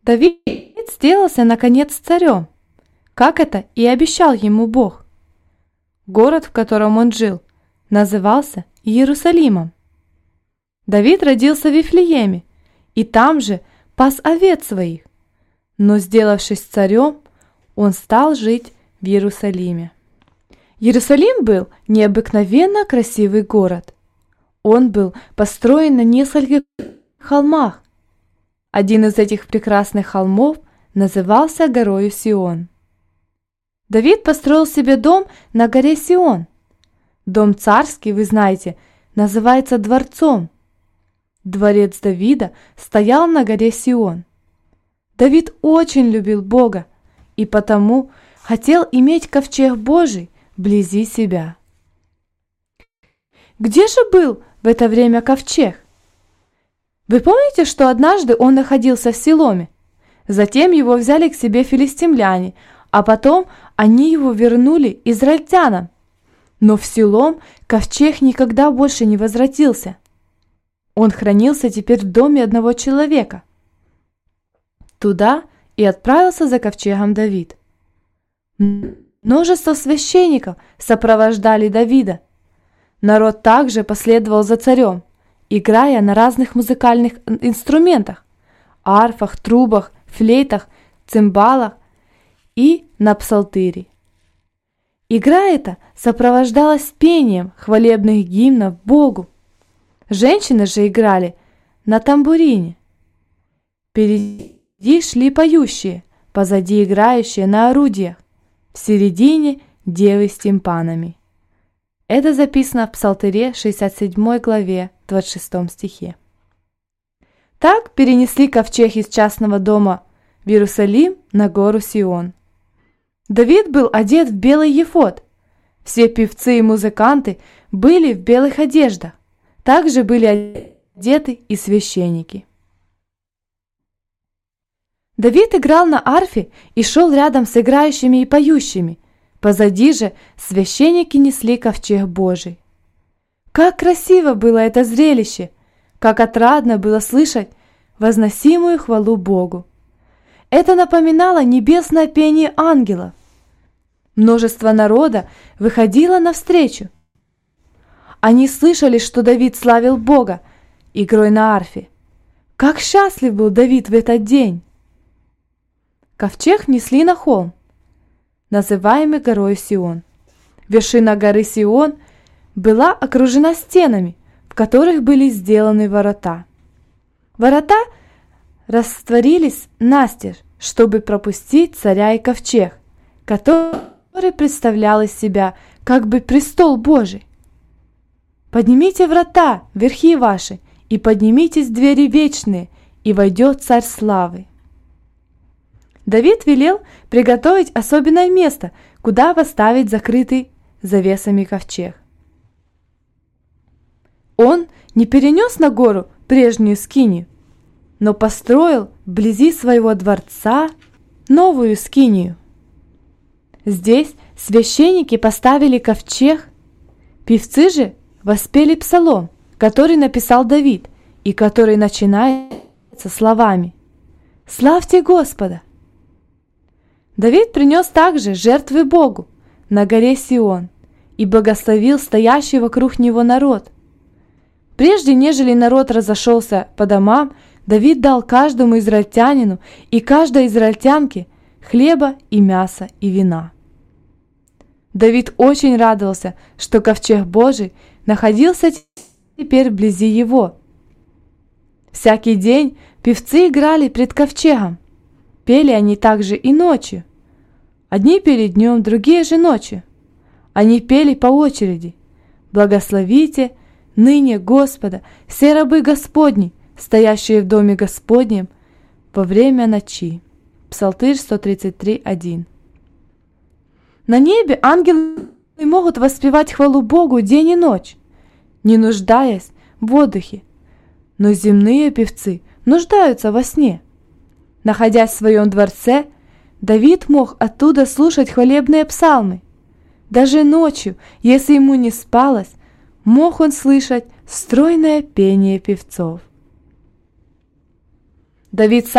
Давид сделался, наконец, царем, как это и обещал ему Бог. Город, в котором он жил, назывался Иерусалимом. Давид родился в Вифлееме и там же пас овец своих, но, сделавшись царем, он стал жить в Иерусалиме. Иерусалим был необыкновенно красивый город. Он был построен на нескольких холмах. Один из этих прекрасных холмов назывался горою Сион. Давид построил себе дом на горе Сион. Дом царский, вы знаете, называется дворцом. Дворец Давида стоял на горе Сион. Давид очень любил Бога и потому хотел иметь ковчег Божий вблизи себя. Где же был в это время ковчег? Вы помните, что однажды он находился в Силоме? Затем его взяли к себе филистимляне, а потом они его вернули израильтянам. Но в Силом ковчег никогда больше не возвратился. Он хранился теперь в доме одного человека. Туда и отправился за ковчегом Давид. Множество священников сопровождали Давида. Народ также последовал за царем, играя на разных музыкальных инструментах – арфах, трубах, флейтах, цимбалах и на псалтыре. Игра эта сопровождалась пением хвалебных гимнов Богу. Женщины же играли на тамбурине. Впереди шли поющие, позади играющие на орудиях, в середине девы с тимпанами. Это записано в Псалтыре 67 главе 26 стихе. Так перенесли ковчег из частного дома в Иерусалим на гору Сион. Давид был одет в белый ефод. Все певцы и музыканты были в белых одеждах. Также были одеты и священники. Давид играл на арфе и шел рядом с играющими и поющими. Позади же священники несли ковчег Божий. Как красиво было это зрелище! Как отрадно было слышать возносимую хвалу Богу! Это напоминало небесное пение ангелов. Множество народа выходило навстречу. Они слышали, что Давид славил Бога игрой на арфе. Как счастлив был Давид в этот день! Ковчег внесли на холм, называемый горой Сион. Вершина горы Сион была окружена стенами, в которых были сделаны ворота. Ворота растворились настежь, чтобы пропустить царя и ковчег, который представлял из себя как бы престол Божий. «Поднимите врата, верхи ваши, и поднимитесь двери вечные, и войдет царь славы». Давид велел приготовить особенное место, куда поставить закрытый завесами ковчег. Он не перенес на гору прежнюю скинию, но построил вблизи своего дворца новую скинию. Здесь священники поставили ковчег, певцы же воспели псалом, который написал Давид и который начинается словами «Славьте Господа!». Давид принес также жертвы Богу на горе Сион и благословил стоящий вокруг него народ. Прежде нежели народ разошелся по домам, Давид дал каждому израильтянину и каждой израильтянке хлеба и мяса и вина. Давид очень радовался, что ковчег Божий находился теперь вблизи его. Всякий день певцы играли пред ковчегом. Пели они также и ночью. Одни пели днем, другие же ночью. Они пели по очереди: «Благословите ныне Господа, все рабы Господни, стоящие в доме Господнем во время ночи». Псалтырь 133:1. На небе ангелы могут воспевать хвалу Богу день и ночь, не нуждаясь в отдыхе, но земные певцы нуждаются во сне. Находясь в своем дворце, Давид мог оттуда слушать хвалебные псалмы. Даже ночью, если ему не спалось, мог он слышать стройное пение певцов. Давид